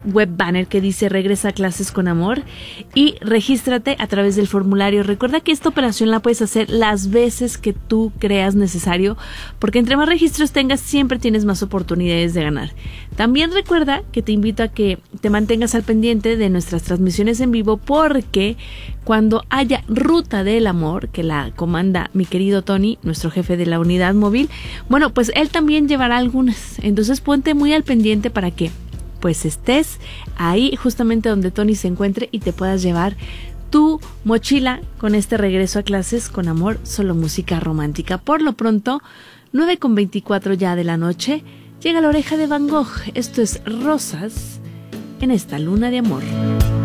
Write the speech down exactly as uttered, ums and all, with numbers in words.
web banner que dice regresa a clases con amor y regístrate a través del formulario. Recuerda que esta operación la puedes hacer las veces que tú creas necesario, porque entre más registros tengas, siempre tienes más oportunidades de ganar. También recuerda que te invito a que te mantengas al pendiente de nuestras transmisiones en vivo, porque cuando haya Ruta del Amor, que la comanda mi querido Tony, nuestro jefe de la unidad móvil, bueno, pues él también llevará algunas. Entonces ponte muy al pendiente para que pues estés ahí justamente donde Tony se encuentre y te puedas llevar tu mochila con este regreso a clases con amor, solo música romántica. Por lo pronto, nueve con veinticuatro ya de la noche, llega La Oreja de Van Gogh. Esto es Rosas en esta luna de amor.